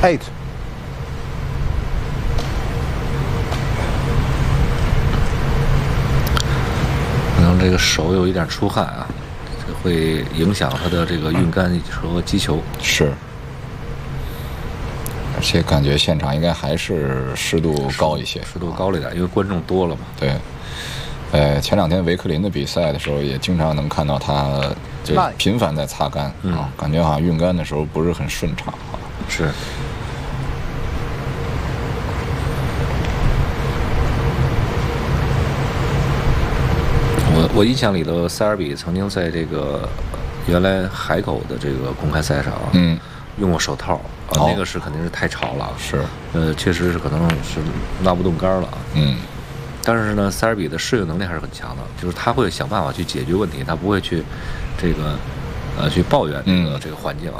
8。 可能这个手有一点出汗啊，这会影响他的这个运杆和击球。 是。而且感觉现场应该还是湿度高一些， 湿度高了一点，因为观众多了嘛。 对。前2天维克林的比赛的时候，也经常能看到他就频繁在擦杆啊，感觉好像运杆的时候不是很顺畅啊。 是。我印象里头，塞尔比曾经在这个原来海口的这个公开赛上，用过手套啊，那个是肯定是太潮了， 是， 确实是可能是拉不动杆了，但是呢，塞尔比的适应能力还是很强的，就是他会想办法去解决问题，他不会去这个去抱怨这个环境啊。